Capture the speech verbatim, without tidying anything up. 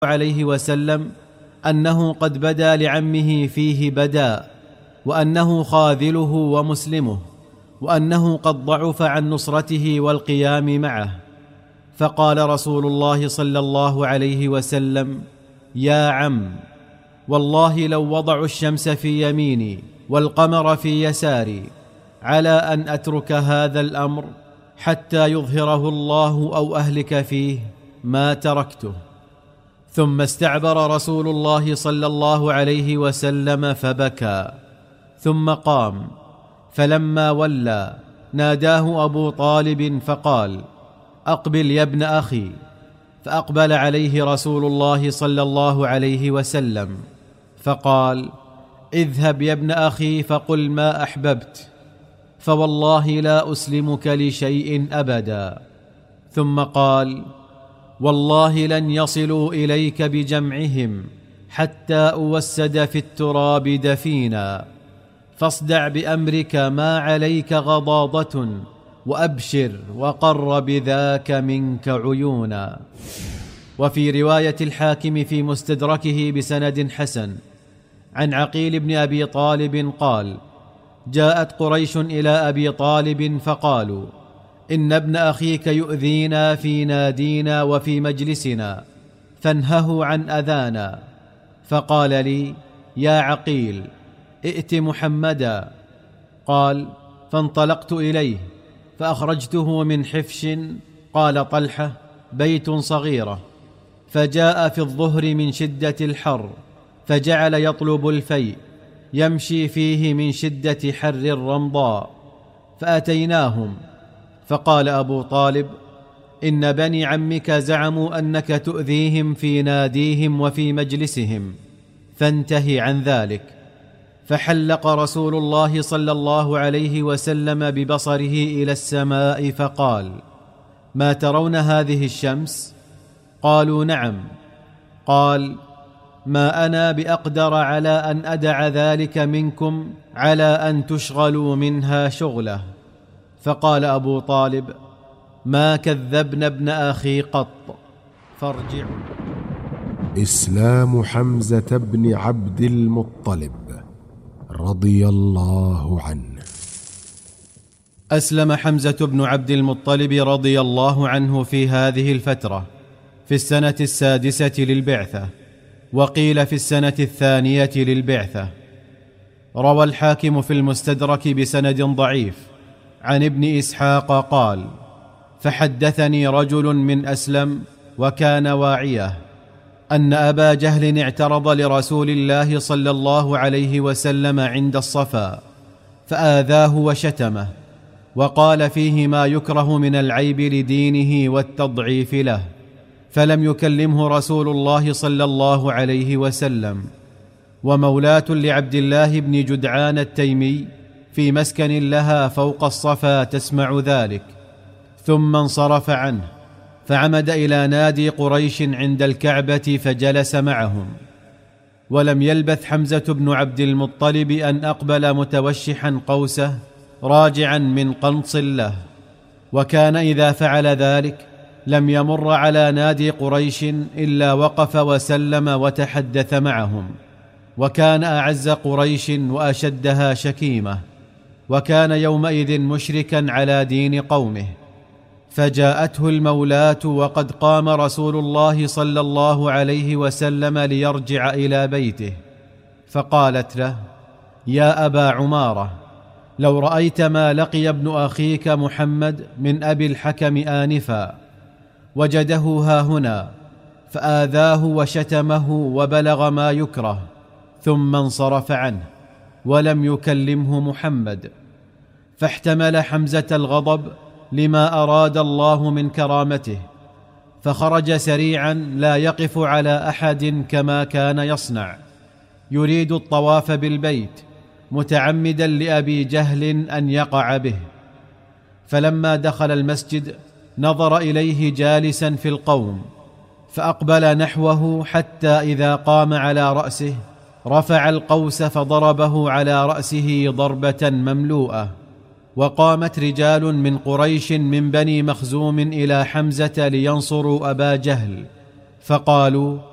عليه وسلم أنه قد بدا لعمه فيه بداء، وأنه خاذله ومسلمه، وأنه قد ضعف عن نصرته والقيام معه. فقال رسول الله صلى الله عليه وسلم: يا عم، والله لو وضعوا الشمس في يميني والقمر في يساري على أن أترك هذا الأمر حتى يظهره الله أو أهلك فيه ما تركته. ثم استعبر رسول الله صلى الله عليه وسلم فبكى، ثم قام، فلما ولى ناداه أبو طالب فقال: أقبل يا ابن أخي. فأقبل عليه رسول الله صلى الله عليه وسلم فقال: اذهب يا ابن أخي فقل ما أحببت، فوالله لا أسلمك لشيء أبدا. ثم قال: والله لن يصلوا إليك بجمعهم حتى أوسد في التراب دفينا، فاصدع بأمرك ما عليك غضاضة، وأبشر وقر بذاك منك عيونا. وفي رواية الحاكم في مستدركه بسند حسن عن عقيل بن أبي طالب قال: جاءت قريش إلى أبي طالب فقالوا: إن ابن أخيك يؤذينا في نادينا وفي مجلسنا، فانهه عن أذانا. فقال لي: يا عقيل، ائت محمدا. قال: فانطلقت إليه فأخرجته من حفش، قال طلحة، بيت صغيرة، فجاء في الظهر من شدة الحر، فجعل يطلب الفيء يمشي فيه من شدة حر الرمضاء. فأتيناهم فقال أبو طالب: إن بني عمك زعموا أنك تؤذيهم في ناديهم وفي مجلسهم، فانتهي عن ذلك. فحلق رسول الله صلى الله عليه وسلم ببصره إلى السماء فقال: ما ترون هذه الشمس؟ قالوا: نعم. قال: ما أنا بأقدر على أن أدع ذلك منكم على أن تشغلوا منها شغله. فقال أبو طالب: ما كذبنا ابن أخي قط، فارجعوا. إسلام حمزة بن عبد المطلب رضي الله عنه. أسلم حمزة بن عبد المطلب رضي الله عنه في هذه الفترة في السنة السادسة للبعثة، وقيل في السنة الثانية للبعثة. روى الحاكم في المستدرك بسند ضعيف عن ابن إسحاق قال: فحدثني رجل من أسلم وكان واعية أن أبا جهل اعترض لرسول الله صلى الله عليه وسلم عند الصفا، فآذاه وشتمه، وقال فيه ما يكره من العيب لدينه والتضعيف له، فلم يكلمه رسول الله صلى الله عليه وسلم. ومولاة لعبد الله بن جدعان التيمي في مسكن لها فوق الصفا تسمع ذلك، ثم انصرف عنه، فعمد إلى نادي قريش عند الكعبة فجلس معهم. ولم يلبث حمزة بن عبد المطلب أن أقبل متوشحا قوسه راجعا من قنص له، وكان إذا فعل ذلك لم يمر على نادي قريش إلا وقف وسلم وتحدث معهم، وكان أعز قريش وأشدها شكيمة، وكان يومئذ مشركا على دين قومه. فجاءته المولاة وقد قام رسول الله صلى الله عليه وسلم ليرجع إلى بيته، فقالت له: يا أبا عمارة، لو رأيت ما لقي ابن أخيك محمد من أبي الحكم آنفا، وجده هاهنا فآذاه وشتمه وبلغ ما يكره، ثم انصرف عنه ولم يكلمه محمد. فاحتمل حمزة الغضب لما أراد الله من كرامته، فخرج سريعا لا يقف على أحد كما كان يصنع، يريد الطواف بالبيت متعمدا لأبي جهل أن يقع به. فلما دخل المسجد نظر إليه جالسا في القوم، فأقبل نحوه حتى إذا قام على رأسه رفع القوس فضربه على رأسه ضربة مملوءة. وقامت رجال من قريش من بني مخزوم إلى حمزة لينصروا أبا جهل، فقالوا: